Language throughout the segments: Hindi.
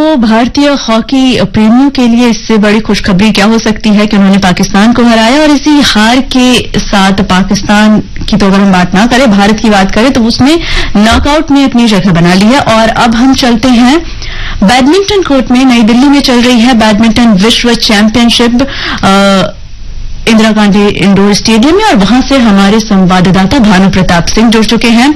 भारतीय हॉकी प्रेमियों के लिए इससे बड़ी खुशखबरी क्या हो सकती है कि उन्होंने पाकिस्तान को हराया, और इसी हार के साथ पाकिस्तान की तो अगर हम बात ना करें, भारत की बात करें तो उसने नॉकआउट में अपनी जगह बना ली है। और अब हम चलते हैं बैडमिंटन कोर्ट में। नई दिल्ली में चल रही है बैडमिंटन विश्व championship Indira Gandhi indoor stadium में, और वहां से हमारे संवाददाता भानु प्रताप सिंह जुड़ चुके हैं।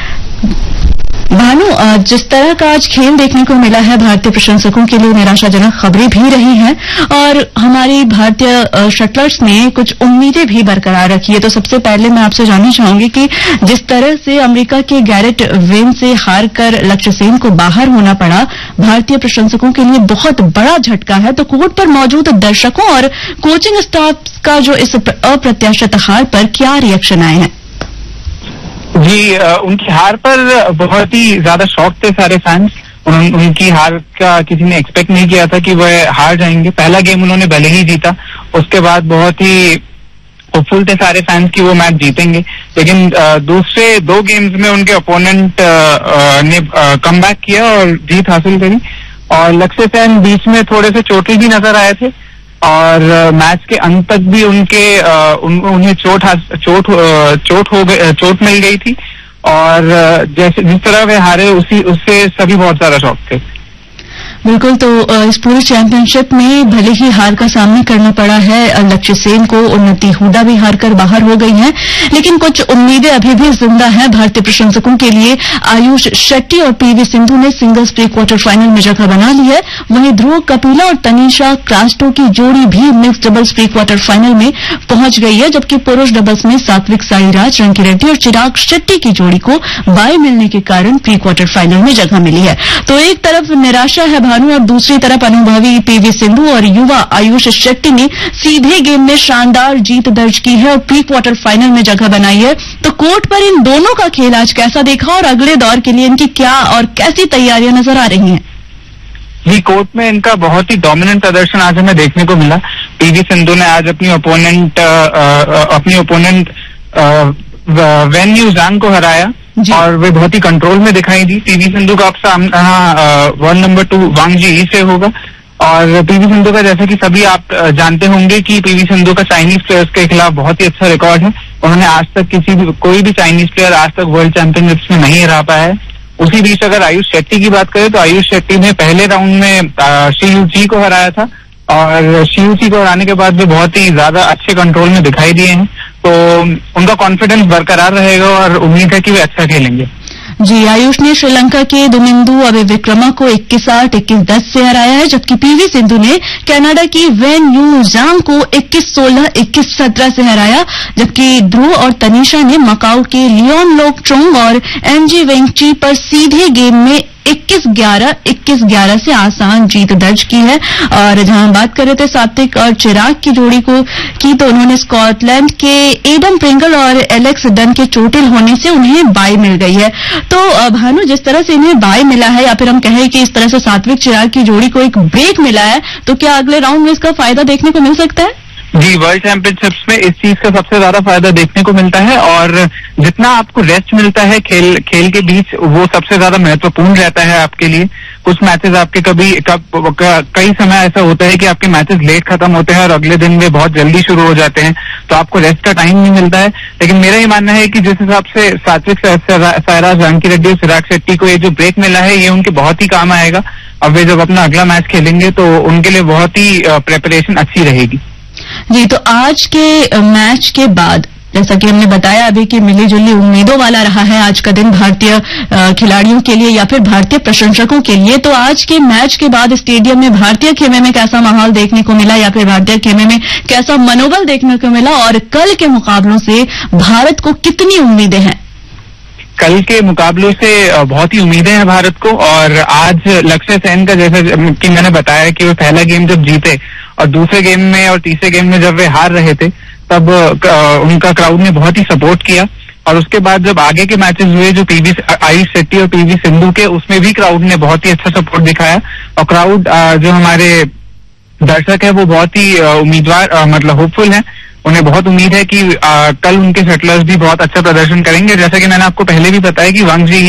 भानु, जिस तरह का आज खेल देखने को मिला है, भारतीय प्रशंसकों के लिए निराशाजनक खबरें भी रही हैं, और हमारी भारतीय शटलर्स ने कुछ उम्मीदें भी बरकरार रखी है। तो सबसे पहले मैं आपसे जानना चाहूंगी कि जिस तरह से अमेरिका के गैरेट वेन से हारकर लक्ष्य सेन को बाहर होना पड़ा, भारतीय प्रशंसकों के लिए बहुत बड़ा झटका है। तो कोर्ट पर मौजूद दर्शकों और कोचिंग स्टाफ का जो इस अप्रत्याशित हार पर क्या रिएक्शन आए हैं? जी, उनकी हार पर बहुत ही ज्यादा शॉक थे सारे फैंस। उनकी हार का किसी ने एक्सपेक्ट नहीं किया था कि वह हार जाएंगे। पहला गेम उन्होंने भले ही जीता, उसके बाद बहुत ही होपफुल थे सारे फैंस कि वो मैच जीतेंगे, लेकिन दूसरे 2 गेम्स में उनके ओपोनेंट ने कमबैक किया और जीत हासिल करी। और लक्ष्य सेन बीच में थोड़े से चोटिल भी नजर आए थे, और मैच के अंत तक भी उन्हें चोट मिल गई थी, और जिस तरह वे हारे उससे सभी बहुत ज्यादा शॉक थे। बिल्कुल। तो इस पूरी चैंपियनशिप में भले ही हार का सामना करना पड़ा है लक्ष्य सेन को, उन्नति हुडा भी हारकर बाहर हो गई हैं, लेकिन कुछ उम्मीदें अभी भी जिंदा हैं भारतीय प्रशंसकों के लिए। आयुष शेट्टी और पीवी सिंधु ने सिंगल्स प्री क्वार्टर फाइनल में जगह बना ली है। वहीं ध्रुव कपिला और तनीषा क्रास्टो की जोड़ी भी mix doubles pre quarter final में पहुंच गई है, जबकि पुरुष डबल्स में सात्विक साईराज, रंकी रेड्डी और चिराग शेट्टी की जोड़ी को बाय मिलने के कारण प्री क्वार्टर फाइनल में जगह मिली है। तो एक तरफ निराशा है भानु, और दूसरी तरफ अनुभवी पीवी सिंधु और युवा आयुष शेट्टी ने सीधे गेम में शानदार जीत दर्ज की है और प्री क्वार्टर फाइनल में जगह बनाई है। तो कोर्ट पर इन दोनों का खेल आज कैसा देखा, और अगले दौर के लिए इनकी क्या और कैसी तैयारियां नजर आ रही हैं? जी, कोर्ट में इनका बहुत ही डोमिनेंट प्रदर्शन आज हमें देखने को मिला। पीवी सिंधु ने आज अपनी ओपोनेंट वेन यू जांग को हराया, और वे बहुत ही कंट्रोल में दिखाई दी। पीवी सिंधु का अब सामना वर्ल्ड नंबर 2 वांग जी से होगा, और पीवी सिंधु का जैसा कि सभी आप जानते होंगे कि पीवी सिंधु का चाइनीज प्लेयर्स के खिलाफ बहुत ही अच्छा रिकॉर्ड है। उन्होंने आज तक कोई भी चाइनीज प्लेयर आज तक वर्ल्ड चैंपियनशिप्स में नहीं हरा पाया है। उसी बीच अगर आयुष शेट्टी की बात करें तो आयुष शेट्टी ने पहले राउंड में शी को हराया था, और शी को हराने के बाद वे बहुत ही ज्यादा अच्छे कंट्रोल में दिखाई दिए हैं। तो उनका कॉन्फिडेंस बरकरार रहेगा और उम्मीद है कि वे अच्छा खेलेंगे। जी, आयुष ने श्रीलंका के दुमिंदु अबेविक्रमा को 21-8, 21-10 से हराया है, जबकि पीवी सिंधु ने कनाडा की वेन यू जांग को 21-16, 21-17 से हराया, जबकि ध्रुव और तनीषा ने मकाऊ के लियोन लोक चोंग और एमजी वेंगची पर सीधे गेम में 21-11, 21-11 से आसान जीत दर्ज की है। और जहां बात कर रहे थे सात्विक और चिराग की जोड़ी की, तो उन्होंने स्कॉटलैंड के एडम प्रिंगल और एलेक्स डन के चोटिल होने से उन्हें बाय मिल गई है। तो भानु, जिस तरह से इन्हें बाय मिला है, या फिर हम कहें कि इस तरह से सात्विक चिराग की जोड़ी को एक ब्रेक मिला है, तो क्या अगले राउंड में इसका फायदा देखने को मिल सकता है? जी, वर्ल्ड चैंपियनशिप्स में इस चीज का सबसे ज्यादा फायदा देखने को मिलता है, और जितना आपको रेस्ट मिलता है खेल के बीच, वो सबसे ज्यादा महत्वपूर्ण रहता है आपके लिए। कुछ मैचेस आपके कई समय ऐसा होता है कि आपके मैचेस लेट खत्म होते हैं और अगले दिन वे बहुत जल्दी शुरू हो जाते हैं, तो आपको रेस्ट का टाइम नहीं मिलता है। लेकिन मेरा ये मानना है कि जिस हिसाब से सात्विक साईराज, रंकी रेड्डी और चिराग शेट्टी को ये जो ब्रेक मिला है, ये उनके बहुत ही काम आएगा। अब वे जब अपना अगला मैच खेलेंगे तो उनके लिए बहुत ही प्रेपरेशन अच्छी रहेगी। जी, तो आज के मैच के बाद, जैसा कि हमने बताया अभी कि मिली जुली उम्मीदों वाला रहा है आज का दिन भारतीय खिलाड़ियों के लिए या फिर भारतीय प्रशंसकों के लिए, तो आज के मैच के बाद स्टेडियम में भारतीय खेमे में कैसा माहौल देखने को मिला, या फिर भारतीय खेमे में कैसा मनोबल देखने को मिला, और कल के मुकाबलों से भारत को कितनी उम्मीदें हैं? कल के मुकाबलों से बहुत ही उम्मीदें हैं भारत को। और आज लक्ष्य सेन का, जैसा कि मैंने बताया कि वो पहला गेम जब जीते और दूसरे गेम में और तीसरे गेम में जब वे हार रहे थे, तब उनका क्राउड ने बहुत ही सपोर्ट किया। और उसके बाद जब आगे के मैचेस हुए जो आयुष शेट्टी और पीवी सिंधु के, उसमें भी क्राउड ने बहुत ही अच्छा सपोर्ट दिखाया। और क्राउड जो हमारे दर्शक है वो बहुत ही उम्मीदवार होपफुल है। उन्हें बहुत उम्मीद है कि कल उनके शटलर्स भी बहुत अच्छा प्रदर्शन करेंगे। जैसा कि मैंने आपको पहले भी बताया कि वांग जी